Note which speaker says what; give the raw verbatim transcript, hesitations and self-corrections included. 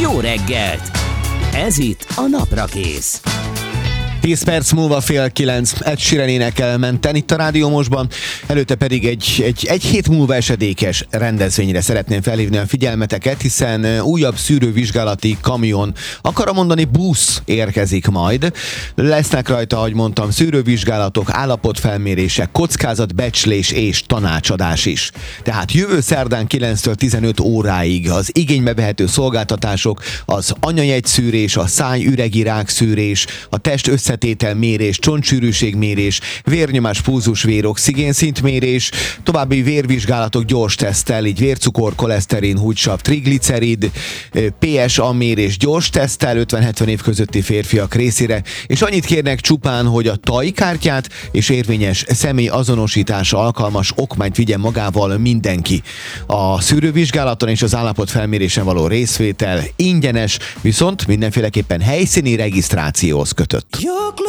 Speaker 1: Jó reggelt! Ez itt a Naprakész.
Speaker 2: tíz perc múlva fél kilenc, Ed Sheeran énekel Menten itt a Rádió Mostban, előtte pedig egy, egy, egy hét múlva esedékes rendezvényre szeretném felhívni a figyelmeteket, hiszen újabb szűrővizsgálati kamion, akarom mondani busz érkezik majd. Lesznek rajta, ahogy mondtam, szűrővizsgálatok, állapotfelmérések, kockázatbecslés és tanácsadás is. Tehát jövő szerdán kilenctől tizenöt óráig az igénybe vehető szolgáltatások, az anyajegyszűrés, a száj-üregi rákszűrés, a test össze tételmérés, csontsűrűségmérés, vérnyomás, pulzusvér, oxigénszintmérés, további vérvizsgálatok gyors teszttel, így vércukor, koleszterin, húgysav, triglicerid, pé es á mérés gyors teszttel ötven-hetven év közötti férfiak részére, és annyit kérnek csupán, hogy a tajkártyát és érvényes személy azonosítása alkalmas okmányt vigyen magával mindenki. A szűrővizsgálaton és az állapotfelmérésen való részvétel ingyenes, viszont mindenféleképpen helyszíni regisztrációhoz kötött.